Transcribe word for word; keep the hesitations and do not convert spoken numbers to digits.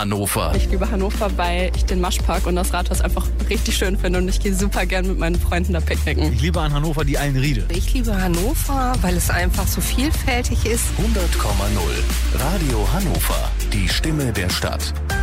Hannover. Ich liebe Hannover, weil ich den Maschpark und das Rathaus einfach richtig schön finde und ich gehe super gern mit meinen Freunden da picknicken. Ich liebe an Hannover die Eilenriede. Ich liebe Hannover, weil es einfach so vielfältig ist. hundert Komma null Radio Hannover, die Stimme der Stadt.